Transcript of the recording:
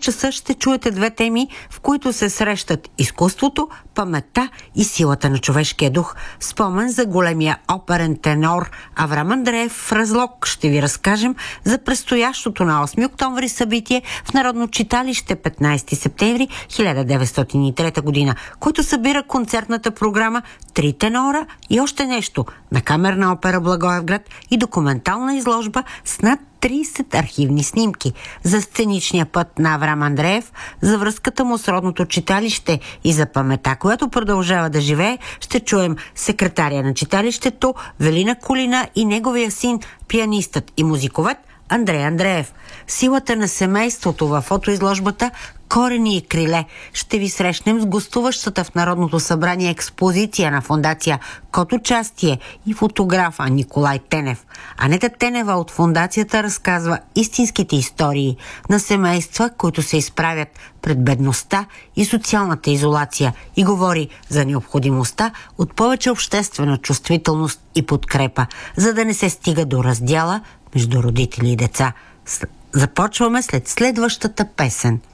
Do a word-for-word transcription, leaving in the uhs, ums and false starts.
часа ще чуете две теми, в които се срещат изкуството, паметта и силата на човешкия дух. Спомен за големия оперен тенор Аврам Андреев в Разлог. Ще ви разкажем за предстоящото на осми октомври събитие в Народно читалище петнайсети септември хиляда деветстотин и трета година, който събира концертната програма Три тенора и още нещо на Камерна опера Благоевград и документална изложба с над трийсет архивни снимки. За сценичния път на Аврам Андреев, за връзката му с родното читалище и за памета, която продължава да живее, ще чуем секретаря на читалището Велина Кулина и неговия син, пианистът и музиковед Андрей Андреев. Силата на семейството във фотоизложбата Корени и криле. Ще ви срещнем с гостуващата в Народното събрание експозиция на фондация Код участие и фотографа Николай Тенев. Анета Тенева от фондацията разказва истинските истории на семейства, които се изправят пред бедността и социалната изолация и говори за необходимостта от повече обществена чувствителност и подкрепа, за да не се стига до раздяла между родители и деца. Започваме след следващата песен.